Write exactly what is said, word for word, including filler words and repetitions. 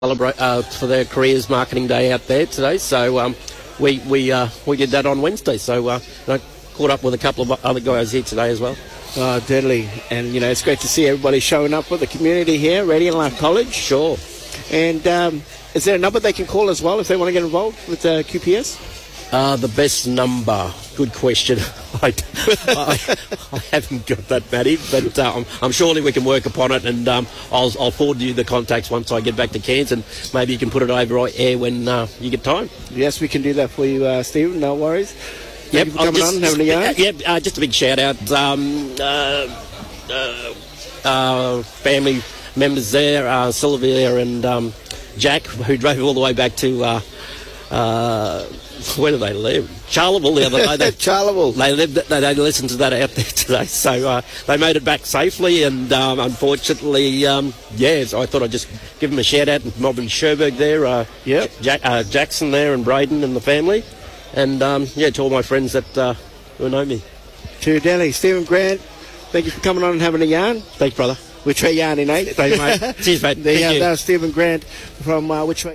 celebrate uh, for their careers marketing day out there today. So um, we we uh, we did that on Wednesday. So uh, I caught up with a couple of other guys here today as well. Oh, deadly. And, you know, it's great to see everybody showing up with the community here, Radiant Life College. Sure. And um, is there a number they can call as well if they want to get involved with uh, Q P S? Uh, the best number. Good question. I, I, I haven't got that, Matty, but uh, I'm, I'm surely we can work upon it, and um, I'll, I'll forward you the contacts once I get back to Cairns, and maybe you can put it over air when uh, you get time. Yes, we can do that for you, uh, Stephen. No worries. Thank Yep, you for coming just, on and having a yarn. Yep, uh, just a big shout out. Um, uh, uh, uh, family members there, uh, Sylvia and um, Jack, who drove all the way back to. Uh, uh, where do they live? Charleville the other day. They, Charleville. They lived. They, they listened to that out there today, so uh, they made it back safely. And um, unfortunately, um, yeah. So I thought I'd just give them a shout out. Mob and Sherberg there. Uh, Yep. Jack, uh, Jackson there, and Braden and the family. And um, yeah, to all my friends that uh, who know me. To Delhi, Stephen Grant, thank you for coming on and having a yarn. Thanks, brother. Which way yarning, eh? Thanks, mate. Cheers, mate. There you Thank have you. that, Stephen Grant from uh, Which Way.